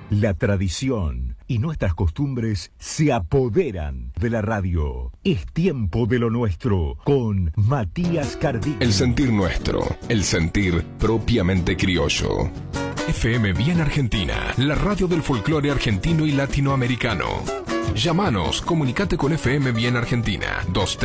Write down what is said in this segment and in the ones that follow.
La tradición y nuestras costumbres se apoderan de la radio. Es tiempo de lo nuestro con Matías Cardí. El sentir nuestro, el sentir propiamente criollo. FM Bien Argentina, la radio del folclore argentino y latinoamericano. Llámanos, comunicate con FM Bien Argentina,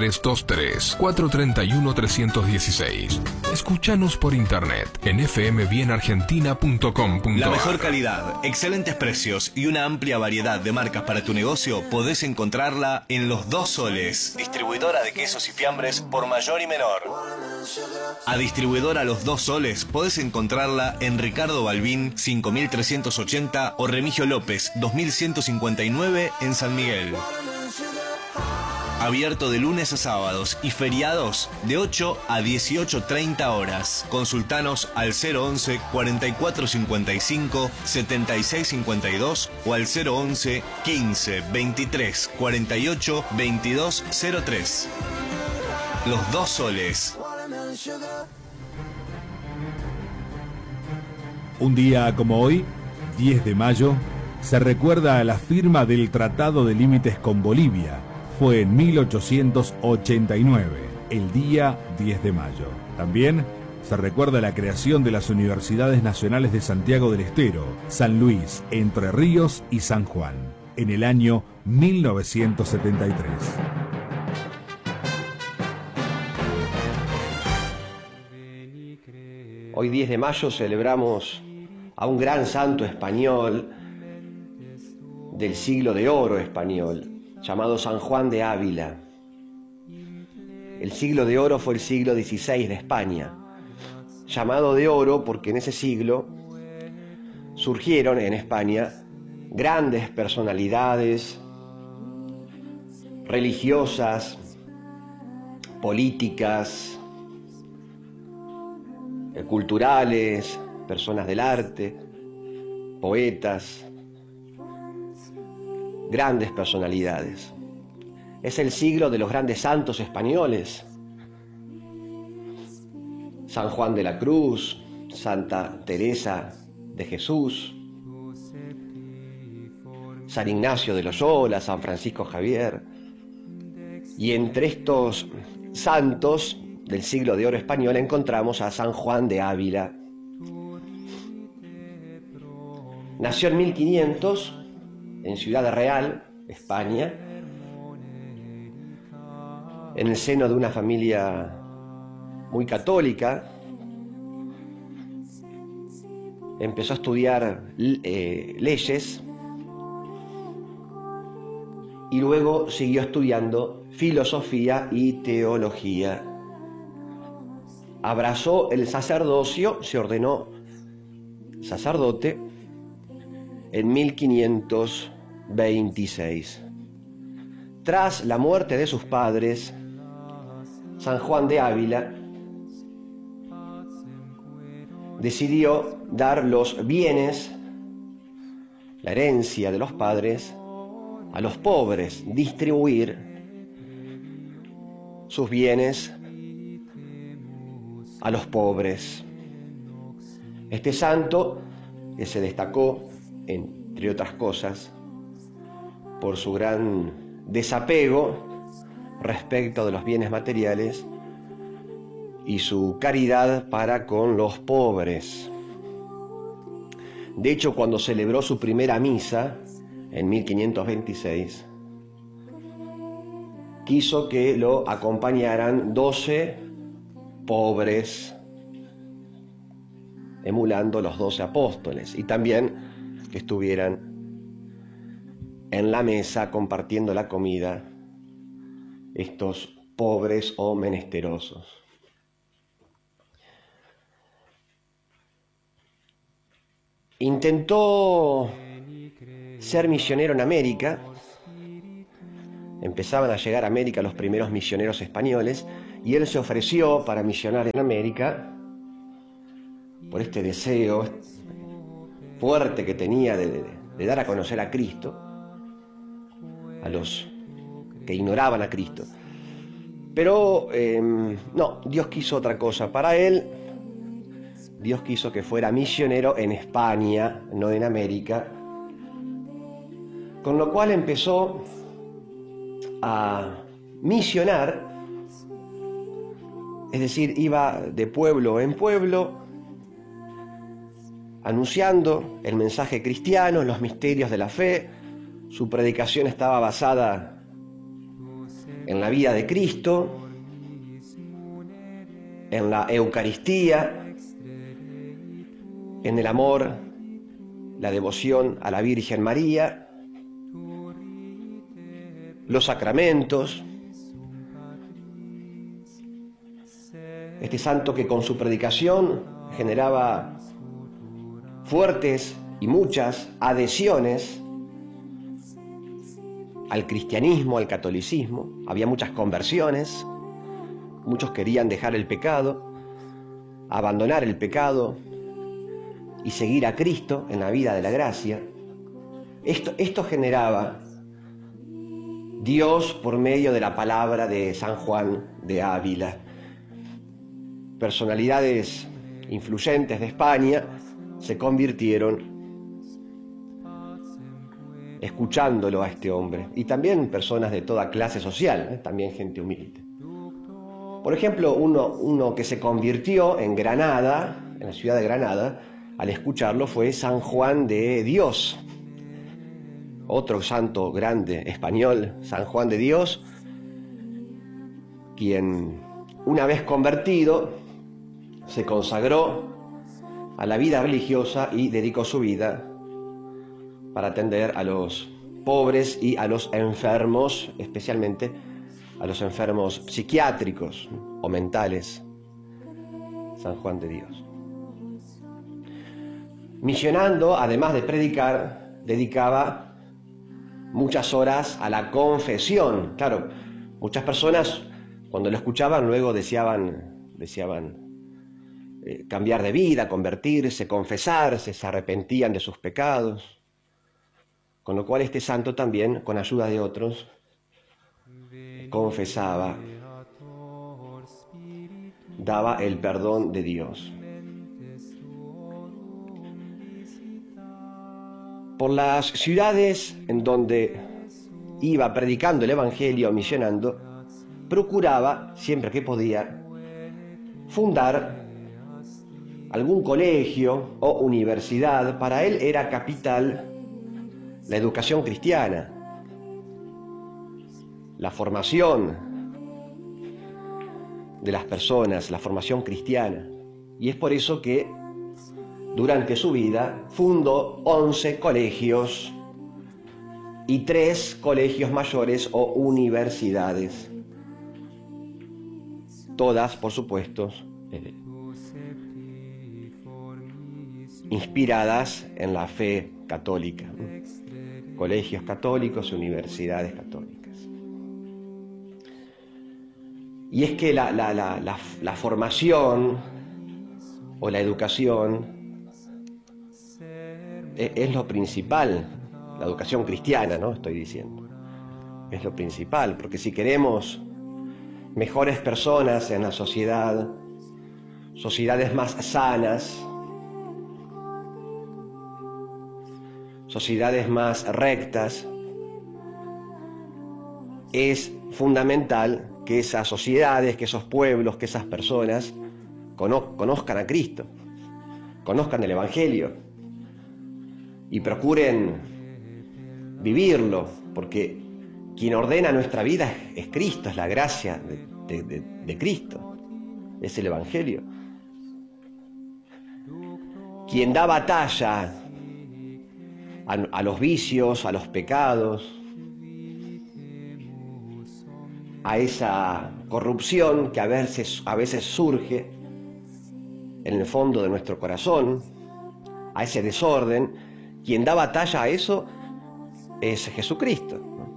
2323-431-316. Escúchanos por internet en fmbienargentina.com.ar. La mejor calidad, excelentes precios y una amplia variedad de marcas para tu negocio podés encontrarla en Los Dos Soles, distribuidora de quesos y fiambres por mayor y menor. A distribuidora Los Dos Soles podés encontrarla en Ricardo Balbín 5380 o Remigio López 2159 en San Miguel. Abierto de lunes a sábados y feriados de 8 a 18:30 horas. Consultanos al 011 4455 7652 o al 011 15 23 48 2203. Los Dos Soles. Un día como hoy, 10 de mayo, se recuerda a la firma del Tratado de Límites con Bolivia. Fue en 1889, el día 10 de mayo. También se recuerda la creación de las Universidades Nacionales de Santiago del Estero, San Luis, Entre Ríos y San Juan, en el año 1973. Hoy 10 de mayo celebramos a un gran santo español del siglo de oro español, llamado San Juan de Ávila. El siglo de oro fue el siglo XVI de España, llamado de oro porque en ese siglo surgieron en España grandes personalidades religiosas, políticas, culturales, personas del arte, poetas, grandes personalidades. Es el siglo de los grandes santos españoles: San Juan de la Cruz, Santa Teresa de Jesús, San Ignacio de Loyola, San Francisco Javier. Y entre estos santos del siglo de oro español encontramos a San Juan de Ávila. Nació en 1500 en Ciudad Real, España, en el seno de una familia muy católica. Empezó a estudiar leyes y luego siguió estudiando filosofía y teología. Abrazó el sacerdocio, se ordenó sacerdote en 1526. Tras la muerte de sus padres, San Juan de Ávila decidió dar los bienes, la herencia de los padres, a los pobres, distribuir sus bienes a los pobres. Este santo, que se destacó, entre otras cosas, por su gran desapego respecto de los bienes materiales y su caridad para con los pobres. De hecho, cuando celebró su primera misa en 1526, quiso que lo acompañaran 12 pobres, emulando los 12 apóstoles, y también que estuvieran en la mesa compartiendo la comida estos pobres o menesterosos. Intentó ser misionero en América. Empezaban a llegar a América los primeros misioneros españoles y él se ofreció para misionar en América por este deseo fuerte que tenía de dar a conocer a Cristo a los que ignoraban a Cristo. Pero no, Dios quiso otra cosa para él. Dios quiso que fuera misionero en España, no en América, con lo cual empezó a misionar, es decir, iba de pueblo en pueblo, anunciando el mensaje cristiano, los misterios de la fe. Su predicación estaba basada en la vida de Cristo, en la Eucaristía, en el amor, la devoción a la Virgen María, los sacramentos. Este santo que con su predicación generaba fuertes y muchas adhesiones al cristianismo, al catolicismo. Había muchas conversiones, muchos querían dejar el pecado, abandonar el pecado y seguir a Cristo en la vida de la gracia. Esto generaba Dios por medio de la palabra de San Juan de Ávila. Personalidades influyentes de España se convirtieron escuchándolo a este hombre, y también personas de toda clase social, también gente humilde. Por ejemplo, uno que se convirtió en Granada, en la ciudad de Granada, al escucharlo fue San Juan de Dios, otro santo grande español, San Juan de Dios, quien una vez convertido se consagró a la vida religiosa y dedicó su vida para atender a los pobres y a los enfermos, especialmente a los enfermos psiquiátricos o mentales. San Juan de Dios. Misionando, además de predicar, dedicaba muchas horas a la confesión. Claro, muchas personas cuando lo escuchaban luego deseaban cambiar de vida, convertirse, confesarse, se arrepentían de sus pecados. Con lo cual este santo también, con ayuda de otros, confesaba, daba el perdón de Dios. Por las ciudades en donde iba predicando el Evangelio, misionando, procuraba, siempre que podía, fundar algún colegio o universidad. Para él era capital la educación cristiana, la formación de las personas, la formación cristiana. Y es por eso que durante su vida fundó 11 colegios y 3 colegios mayores o universidades. Todas, por supuesto, inspiradas en la fe católica. Colegios católicos y universidades católicas. Y es que la formación o la educación es lo principal, la educación cristiana, ¿no? Estoy diciendo. Es lo principal, porque si queremos mejores personas en la sociedad, sociedades más sanas, sociedades más rectas, es fundamental que esas sociedades, que esos pueblos, que esas personas conozcan a Cristo, conozcan el Evangelio y procuren vivirlo, porque quien ordena nuestra vida es Cristo, es la gracia de Cristo, es el Evangelio. Quien da batalla a los vicios, a los pecados, a esa corrupción que a veces surge en el fondo de nuestro corazón, a ese desorden, quien da batalla a eso es Jesucristo.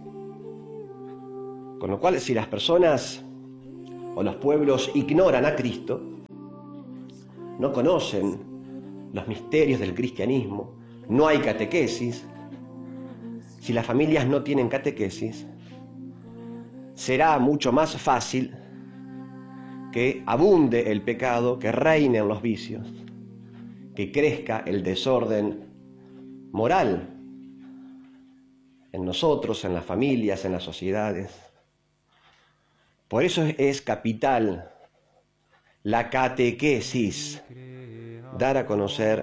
Con lo cual, si las personas o los pueblos ignoran a Cristo, no conocen los misterios del cristianismo, no hay catequesis, si las familias no tienen catequesis, será mucho más fácil que abunde el pecado, que reinen los vicios, que crezca el desorden moral, en nosotros, en las familias, en las sociedades. Por eso es capital la catequesis, dar a conocer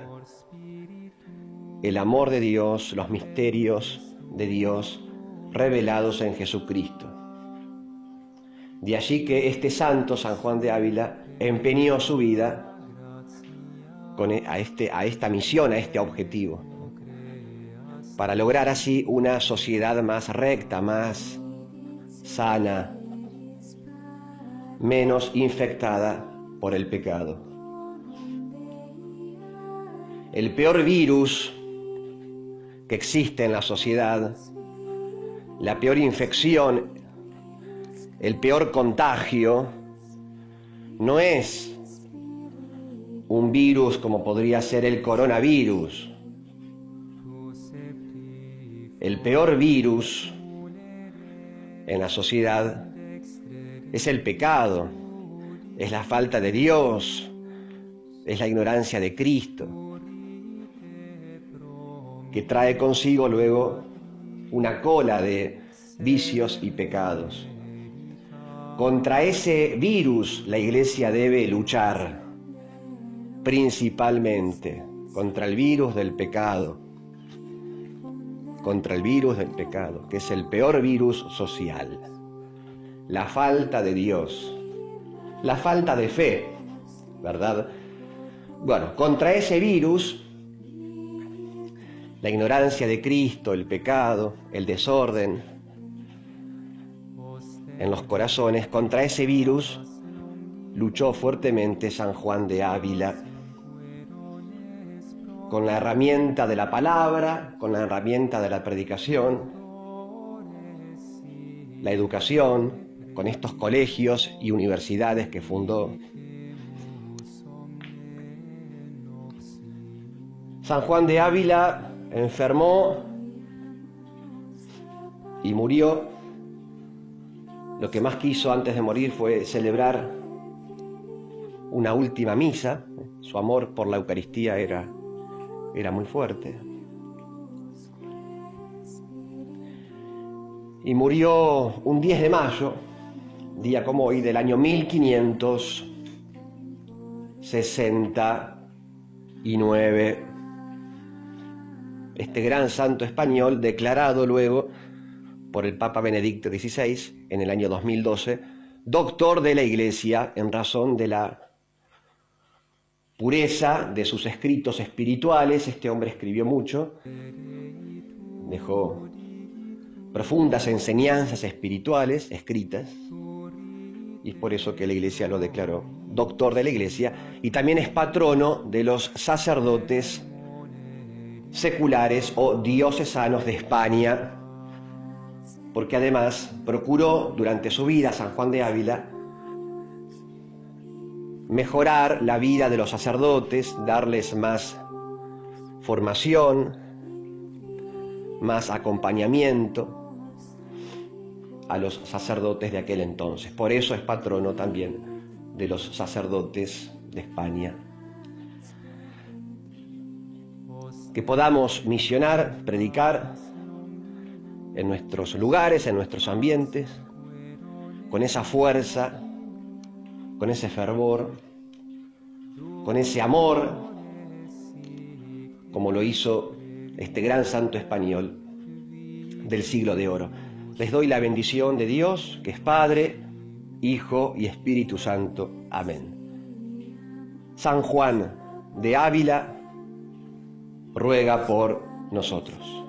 el amor de Dios, los misterios de Dios revelados en Jesucristo. De allí que este santo, San Juan de Ávila, empeñó su vida a esta misión, a este objetivo, para lograr así una sociedad más recta, más sana, menos infectada por el pecado. El peor virus que existe en la sociedad, la peor infección, el peor contagio, no es un virus como podría ser el coronavirus. El peor virus en la sociedad es el pecado, es la falta de Dios, es la ignorancia de Cristo, que trae consigo luego una cola de vicios y pecados. Contra ese virus la Iglesia debe luchar, principalmente contra el virus del pecado, que es el peor virus social. La falta de Dios, la falta de fe, ¿verdad? Bueno, contra ese virus, la ignorancia de Cristo, el pecado, el desorden en los corazones, contra ese virus luchó fuertemente San Juan de Ávila, con la herramienta de la palabra, con la herramienta de la predicación, la educación, con estos colegios y universidades que fundó. San Juan de Ávila enfermó y murió. Lo que más quiso antes de morir fue celebrar una última misa. Su amor por la Eucaristía era muy fuerte. Y murió un 10 de mayo, día como hoy, del año 1569. Este gran santo español, declarado luego por el Papa Benedicto XVI en el año 2012, doctor de la Iglesia en razón de la pureza de sus escritos espirituales. Este hombre escribió mucho, dejó profundas enseñanzas espirituales escritas, y es por eso que la Iglesia lo declaró doctor de la Iglesia, y también es patrono de los sacerdotes seculares o diocesanos de España, porque además procuró durante su vida San Juan de Ávila mejorar la vida de los sacerdotes, darles más formación, más acompañamiento a los sacerdotes de aquel entonces. Por eso es patrono también de los sacerdotes de España. Que podamos misionar, predicar en nuestros lugares, en nuestros ambientes, con esa fuerza, con ese fervor, con ese amor, como lo hizo este gran santo español del siglo de oro. Les doy la bendición de Dios, que es Padre, Hijo y Espíritu Santo. Amén. San Juan de Ávila ruega por nosotros.